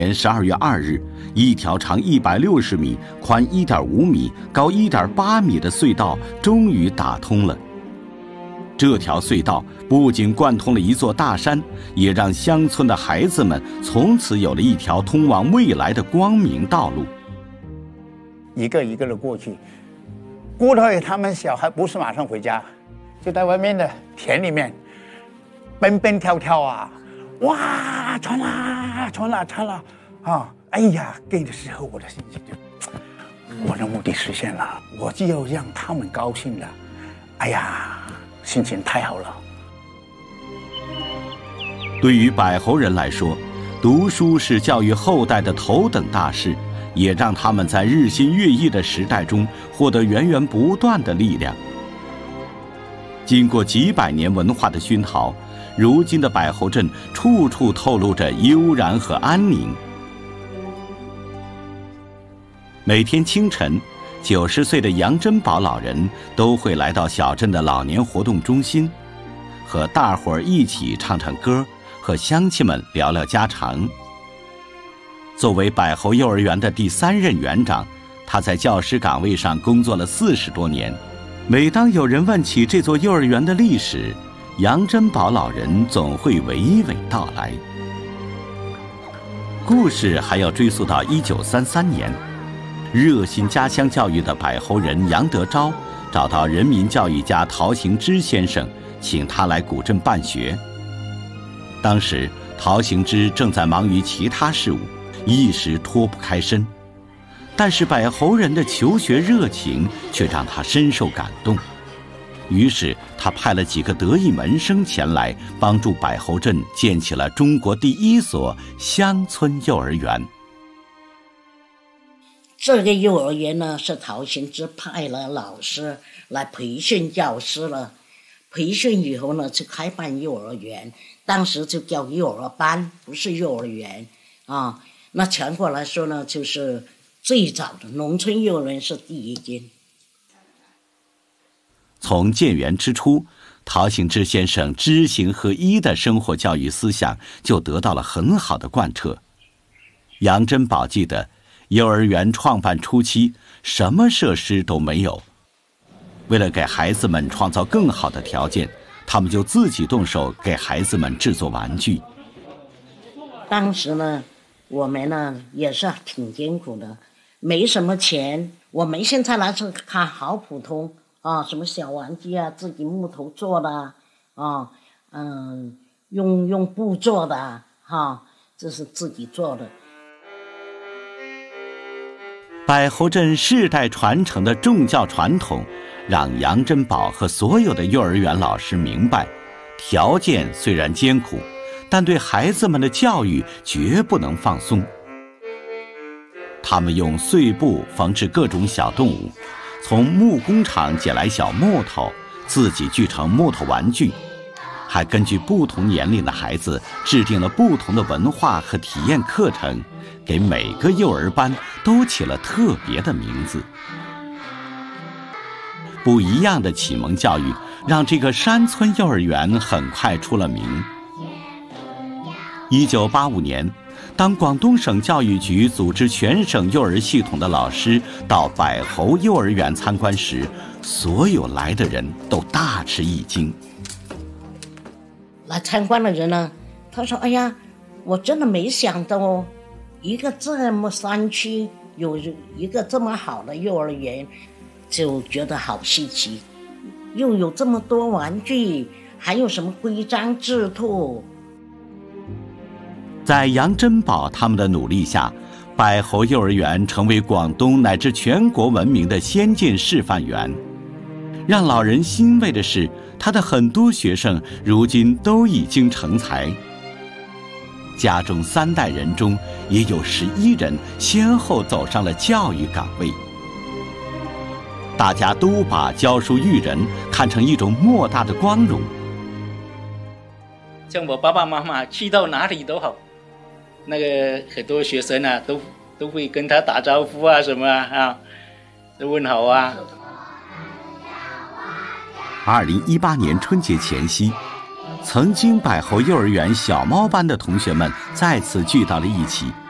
年12月2日，一条长160米、宽1.5米、高1.8米的隧道终于打通了。这条隧道不仅贯通了一座大山，也让乡村的孩子们从此有了一条通往未来的光明道路。 一个一个的过去，过到他们小孩不是马上回家，就在外面的田里面蹦蹦跳跳啊，哇，穿了啊！哎呀，给的时候我的心情就，我的目的实现了，我就要让他们高兴了，哎呀，心情太好了。 对于柏侯人来说，读书是教育后代的头等大事，也让他们在日新月异的时代中获得源源不断的力量。经过几百年文化的熏陶，如今的柏侯镇处处透露着悠然和安宁。每天清晨，90岁的杨珍宝老人都会来到小镇的老年活动中心，和大伙儿一起唱唱歌，和乡亲们聊聊家常。作为柏侯幼儿园的第3任园长，他在教师岗位上工作了40多年。每当有人问起这座幼儿园的历史，杨珍宝老人总会娓娓道来。故事还要追溯到1933年，热心家乡教育的柏侯人杨德昭找到人民教育家陶行知先生，请他来古镇办学。当时陶行知正在忙于其他事务，一时脱不开身，但是柏侯人的求学热情却让他深受感动。于是他派了几个得意门生前来，帮助柏侯镇建起了中国第1所乡村幼儿园。 这个幼儿园呢，是陶行知派了老师来培训教师了，培训以后呢，就开办幼儿园，当时就叫幼儿班，不是幼儿园啊。那全国来说呢，就是最早的农村幼儿园是第1间。 从建园之初，陶行知先生知行合一的生活教育思想就得到了很好的贯彻。杨珍宝记得，幼儿园创办初期，什么设施都没有。为了给孩子们创造更好的条件，他们就自己动手给孩子们制作玩具。 当时呢，我们呢也是挺艰苦的，没什么钱。我们现在来说看好普通啊，什么小玩具啊，自己木头做的啊，用布做的哈，这是自己做的。 柏侯镇世代传承的重教传统，让杨珍宝和所有的幼儿园老师明白，条件虽然艰苦，但对孩子们的教育绝不能放松。他们用碎布缝制各种小动物，从木工厂捡来小木头，自己锯成木头玩具，还根据不同年龄的孩子制定了不同的文化和体验课程，给每个幼儿班都起了特别的名字。不一样的启蒙教育让这个山村幼儿园很快出了名。1985年，当广东省教育局组织全省幼儿系统的老师到柏侯幼儿园参观时，所有来的人都大吃一惊。 来参观的人呢，他说：“哎呀，我真的没想到哦，一个这么山区有一个这么好的幼儿园，就觉得好稀奇，又有这么多玩具，还有什么规章制度。” 在杨珍宝他们的努力下，柏侯幼儿园成为广东乃至全国闻名的先进示范园。让老人欣慰的是，他的很多学生如今都已经成才。家中3代人中，也有11人先后走上了教育岗位。大家都把教书育人看成一种莫大的光荣。 像我爸爸妈妈去到哪里都好，那个很多学生啊，都会跟他打招呼啊，什么啊，都问好啊。 2018年春节前夕，曾经柏侯幼儿园小猫班的同学们再次聚到了一起，